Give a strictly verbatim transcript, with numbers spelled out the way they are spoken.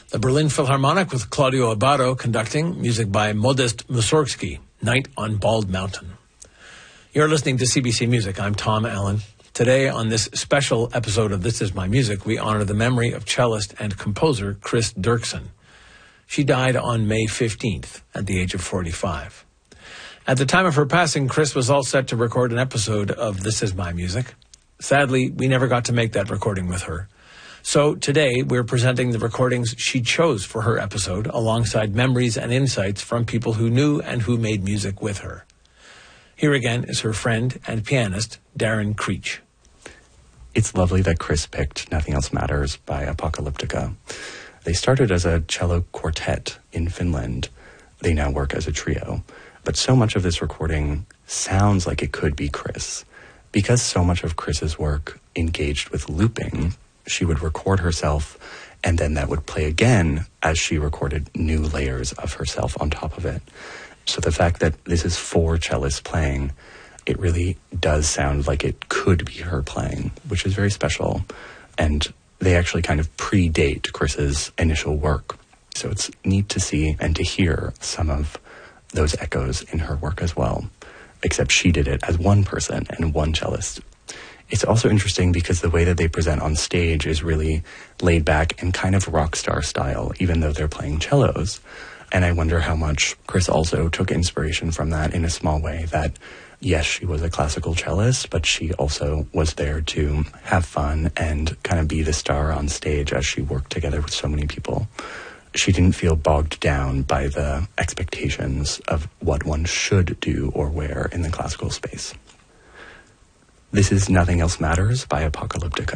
The Berlin Philharmonic with Claudio Abbado conducting, music by Modest Mussorgsky, Night on Bald Mountain. You're listening to C B C Music. I'm Tom Allen. Today, on this special episode of This Is My Music, we honor the memory of cellist and composer Chris Dirksen. She died on May fifteenth at the age of forty-five. At the time of her passing, Chris was all set to record an episode of This Is My Music. Sadly, we never got to make that recording with her. So today, we're presenting the recordings she chose for her episode, alongside memories and insights from people who knew and who made music with her. Here again is her friend and pianist, Darren Creech. It's lovely that Chris picked Nothing Else Matters by Apocalyptica. They started as a cello quartet in Finland. They now work as a trio. But so much of this recording sounds like it could be Chris. Because so much of Chris's work engaged with looping, she would record herself, and then that would play again as she recorded new layers of herself on top of it. So the fact that this is four cellists playing, it really does sound like it could be her playing, which is very special. And they actually kind of predate Chris's initial work. So it's neat to see and to hear some of those echoes in her work as well, except she did it as one person and one cellist. It's also interesting because the way that they present on stage is really laid back and kind of rock star style, even though they're playing cellos. And I wonder how much Chris also took inspiration from that in a small way, that yes, she was a classical cellist, but she also was there to have fun and kind of be the star on stage as she worked together with so many people. She didn't feel bogged down by the expectations of what one should do or wear in the classical space. This is Nothing Else Matters by Apocalyptica.